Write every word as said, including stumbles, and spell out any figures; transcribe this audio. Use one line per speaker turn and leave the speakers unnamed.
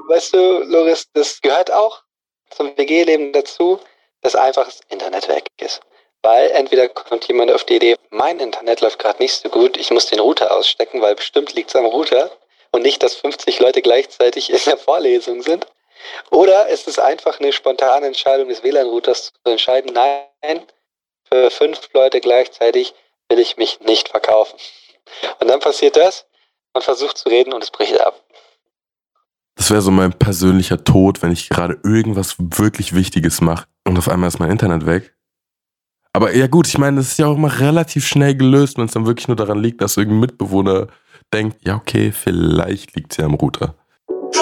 weißt du, Loris, das gehört auch zum W G-Leben dazu, dass einfach das Internet weg ist. Weil entweder kommt jemand auf die Idee, mein Internet läuft gerade nicht so gut, ich muss den Router ausstecken, weil bestimmt liegt es am Router und nicht, dass fünfzig Leute gleichzeitig in der Vorlesung sind. Oder es ist einfach eine spontane Entscheidung des W L A N-Routers zu entscheiden, nein, für fünf Leute gleichzeitig will ich mich nicht verkaufen. Und dann passiert das, man versucht zu reden und es bricht ab.
Das wäre so mein persönlicher Tod, wenn ich gerade irgendwas wirklich Wichtiges mache und auf einmal ist mein Internet weg. Aber ja gut, ich meine, das ist ja auch immer relativ schnell gelöst, wenn es dann wirklich nur daran liegt, dass irgendein Mitbewohner denkt, ja okay, vielleicht liegt es ja am Router.